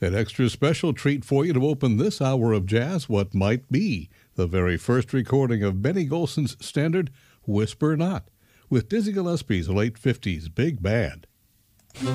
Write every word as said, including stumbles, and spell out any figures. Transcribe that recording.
An extra special treat for you to open this hour of jazz, what might be the very first recording of Benny Golson's standard, Whisper Not, with Dizzy Gillespie's late fifties big band.